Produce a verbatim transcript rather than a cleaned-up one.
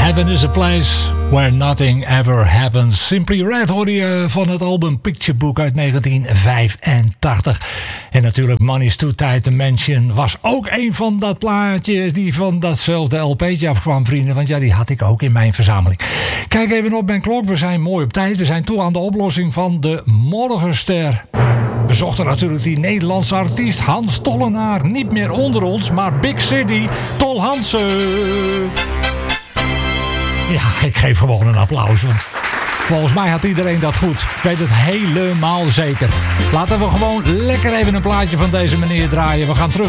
Heaven is a place where nothing ever happens. Simply Red hoorde je van het album Picture Book uit negentien vijfentachtig. En natuurlijk Money's Too Tight to Mention was ook een van dat plaatje die van datzelfde L P'tje afkwam, vrienden. Want ja, die had ik ook in mijn verzameling. Kijk even op mijn klok, we zijn mooi op tijd. We zijn toe aan de oplossing van de Morgenster. We zochten natuurlijk die Nederlandse artiest Hans Tollenaar. Niet meer onder ons, maar Big City, Tol Hansen. Ja, ik geef gewoon een applaus. Want volgens mij had iedereen dat goed. Ik weet het helemaal zeker. Laten we gewoon lekker even een plaatje van deze meneer draaien. We gaan terug